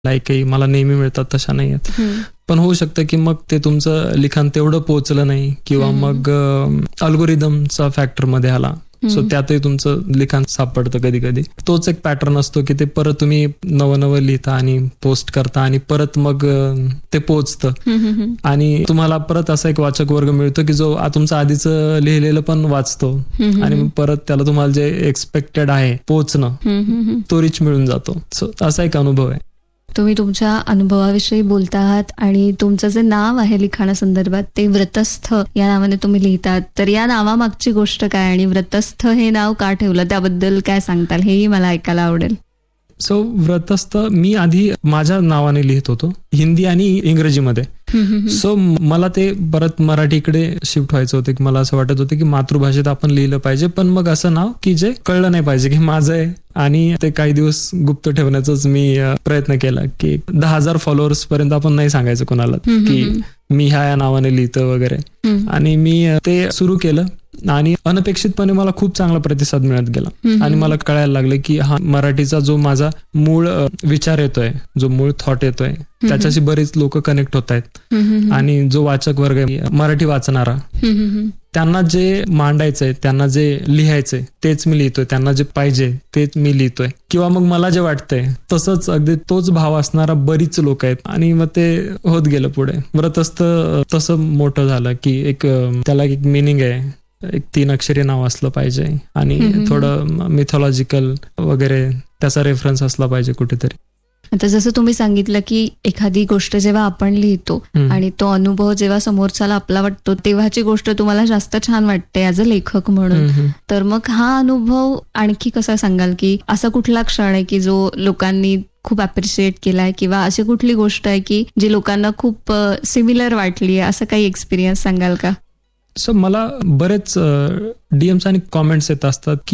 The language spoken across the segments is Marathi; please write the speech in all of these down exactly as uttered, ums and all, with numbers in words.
लाईकही मला नेहमी मिळतात तशा नाही आहेत. पण होऊ शकतं की मग ते तुमचं लिखाण तेवढं पोहोचलं नाही किंवा मग अल्गोरिदमचा फॅक्टर मध्ये आला, सो त्यातही तुमचं लिखाण सापडतं कधी कधी. तोच एक पॅटर्न असतो की ते परत तुम्ही नवं नवं लिहिता आणि पोस्ट करता आणि परत मग ते पोहोचतं आणि तुम्हाला परत असा एक वाचक वर्ग मिळतो की जो तुमचं आधीचं लिहिलेलं पण वाचतो आणि परत त्याला तुम्हाला जे एक्सपेक्टेड आहे पोहोचणं तो रिच मिळून जातो. सो असा एक अनुभव आहे. तुम्ही तुमच्या अनुभवाविषयी बोलता आहात आणि तुमचं जे नाव आहे लिखाणासंदर्भात ते व्रतस्थ या नावाने तुम्ही लिहितात, तर या नावामागची गोष्ट काय आणि व्रतस्थ हे नाव का ठेवलं त्याबद्दल काय सांगताल, हेही मला ऐकायला आवडेल. सो व्रतस्थ मी आधी माझ्या नावाने लिहित होतो हिंदी आणि इंग्रजीमध्ये. सो मला ते परत मराठीकडे शिफ्ट व्हायचं होतं की मला असं वाटत होतं की मातृभाषेत आपण लिहिलं पाहिजे, पण मग असं नाव की जे कळलं नाही पाहिजे की माझं आहे. आणि ते काही दिवस गुप्त ठेवण्याचाच मी प्रयत्न केला की दहा हजार फॉलोअर्स पर्यंत आपण नाही सांगायचं कोणाला की मी ह्या या नावाने लिहितो वगैरे. आणि मी ते सुरू केलं आणि अनपेक्षितपणे मला खूप चांगला प्रतिसाद मिळत गेला आणि मला कळायला लागलं की हा मराठीचा जो माझा मूळ विचार येतोय, जो मूळ थॉट येतोय त्याच्याशी बरेच लोक कनेक्ट होत आहेत आणि जो वाचक वर्ग आहे मराठी वाचणारा त्यांना जे मांडायचंय, त्यांना जे लिहायचंय तेच मी लिहितोय, त्यांना जे पाहिजे तेच मी लिहितोय किंवा मग मला जे वाटतंय तसंच अगदी तोच भाव असणारा बरीच लोक आहेत आणि मग ते होत गेलं पुढे. व्रतस्थ तसं मोठं झालं की एक त्याला एक मिनिंग आहे, एक तीन अक्षरी नाव असलं पाहिजे आणि थोडं मिथॉलॉजिकल वगैरे त्याचा रेफरन्स असला पाहिजे कुठेतरी. आता जसं तुम्ही सांगितलं की एखादी गोष्ट जेव्हा आपण लिहितो आणि तो अनुभव जेव्हा समोरच्याला आपला वाटतो तेव्हाची गोष्ट तुम्हाला जास्त छान वाटते ऍज अ लेखक म्हणून, तर मग हा अनुभव आणखी कसा सांगाल की असा कुठला क्षण आहे की जो लोकांनी खूप अप्रिशिएट केलाय किंवा अशी कुठली गोष्ट आहे की जी लोकांना खूप सिमिलर वाटली आहे, असं काही एक्सपिरियन्स सांगाल का? सो मला बरेच डीएम्स आणि कॉमेंट्स येत असतात की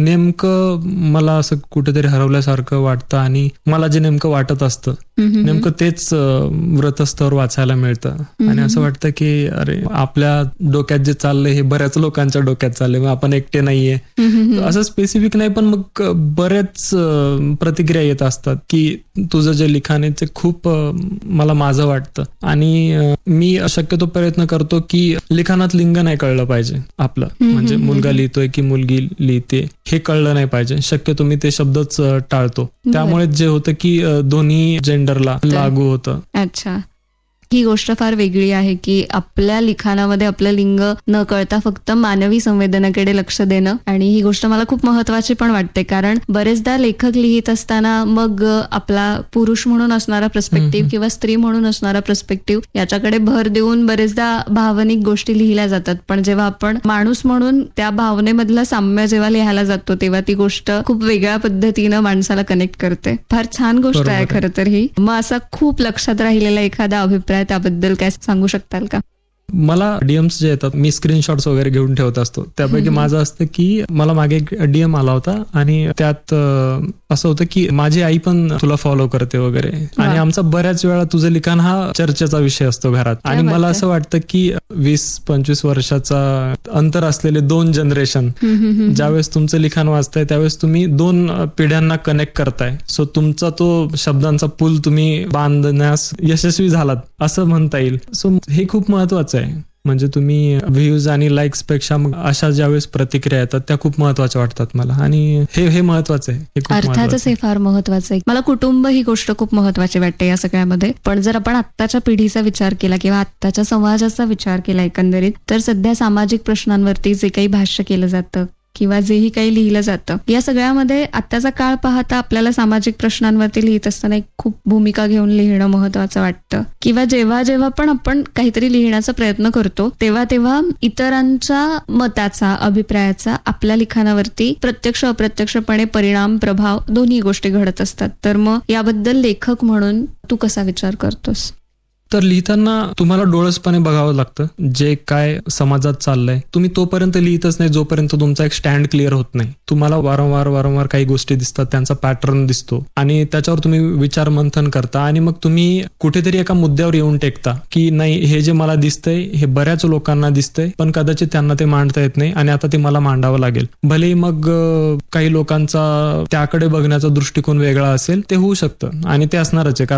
नेमकं मला असं कुठेतरी हरवल्यासारखं वाटतं आणि मला जे नेमकं वाटत असतं नेमकं तेच व्रतस्थावर वाचायला मिळतं आणि असं वाटतं की अरे आपल्या डोक्यात जे चाललंय हे बऱ्याच लोकांच्या डोक्यात चाललंय, मग आपण एकटे नाहीये. असं स्पेसिफिक नाही पण मग बरेच प्रतिक्रिया येत असतात की तुझं जे लिखाण आहे ते खूप मला माझं वाटतं आणि मी शक्यतो प्रयत्न करतो की लिखाणात लिंग नाही कळलं पाहिजे आपलं, म्हणजे मुलगा लिहितोय की मुलगी लिहिते हे कळलं नाही पाहिजे. शक्यतो मी ते शब्दच टाळतो, त्यामुळे जे होतं की दोन्ही जेंडरला लागू होतं. अच्छा, ही गोष्ट फार वेगळी आहे की आपल्या लिखाणामध्ये आपलं लिंग न कळता फक्त मानवी संवेदनाकडे लक्ष देणं, आणि ही गोष्ट मला खूप महत्वाची पण वाटते कारण बरेचदा लेखक लिहित असताना मग आपला पुरुष म्हणून असणारा पर्स्पेक्टिव्ह किंवा स्त्री म्हणून असणारा पर्स्पेक्टिव्ह याच्याकडे भर देऊन बरेचदा भावनिक गोष्टी लिहिल्या जातात, पण जेव्हा आपण माणूस म्हणून त्या भावनेमधलं साम्य जेव्हा लिहायला जातो तेव्हा ती गोष्ट खूप वेगळ्या पद्धतीनं माणसाला कनेक्ट करते. फार छान गोष्ट आहे खरं तर ही. मग असा खूप लक्षात राहिलेला एखादा अभिप्राय त्याबद्दल काय सांगू शकताल का? मला डीएम्स जे येतात मी स्क्रीनशॉट्स वगैरे घेऊन ठेवत असतो. त्यापैकी माझं असतं की मला मागे एक डीएम आला होता आणि त्यात असं होतं की माझी आई पण तुला फॉलो करते वगैरे आणि आमचा बऱ्याच वेळा तुझं लिखाण हा चर्चेचा विषय असतो घरात. आणि मला असं वाटतं की वीस पंचवीस वर्षाचा अंतर असलेले दोन जनरेशन ज्यावेळेस तुमचं लिखाण वाचताय त्यावेळेस तुम्ही दोन पिढ्यांना कनेक्ट करताय. सो तुमचा तो शब्दांचा पूल तुम्ही बांधण्यास यशस्वी झालात असं म्हणता येईल. सो हे खूप महत्वाचं आहे. म्हणजे तुम्ही व्ह्यूज आणि लाईक्स पेक्षा मग अशा ज्यावेळेस प्रतिक्रिया येतात त्या खूप महत्वाच्या वाटतात मला आणि हे हे महत्वाचं आहे. अर्थातच हे फार महत्वाचं आहे. मला कुटुंब ही गोष्ट खूप महत्वाची वाटते या सगळ्यामध्ये. पण जर आपण आत्ताच्या पिढीचा विचार केला किंवा आत्ताच्या समाजाचा विचार केला एकंदरीत, तर सध्या सामाजिक प्रश्नांवरती जे काही भाष्य केलं जातं किंवा जेही काही लिहिलं जातं या सगळ्यामध्ये आत्ताचा काळ पाहता आपल्याला सामाजिक प्रश्नांवरती लिहित असताना एक खूप भूमिका घेऊन लिहिणं महत्वाचं वाटतं. किंवा जेव्हा जेव्हा पण आपण काहीतरी लिहिण्याचा प्रयत्न करतो तेव्हा तेव्हा इतरांच्या मताचा, अभिप्रायाचा आपल्या लिखाणावरती प्रत्यक्ष अप्रत्यक्षपणे परिणाम, प्रभाव दोन्ही गोष्टी घडत असतात. तर मग याबद्दल लेखक म्हणून तू कसा विचार करतोस? तर लिहिताना तुम्हाला डोळसपणे बघावं लागतं जे काय समाजात चाललंय. तुम्ही तोपर्यंत लिहितच नाही जोपर्यंत तुमचा एक स्टँड क्लिअर होत नाही. तुम्हाला वारंवार वारंवार काही गोष्टी दिसतात, त्यांचा पॅटर्न दिसतो आणि त्याच्यावर तुम्ही विचार मंथन करता आणि मग तुम्ही कुठेतरी एका मुद्द्यावर येऊन टेकता की नाही हे जे मला दिसतंय हे बऱ्याच लोकांना दिसतंय पण कदाचित त्यांना ते मांडता येत नाही आणि आता ते मला मांडावं लागेल. भले मग काही लोकांचा त्याकडे बघण्याचा दृष्टिकोन वेगळा असेल, ते होऊ शकतं आणि ते असणारच आहे.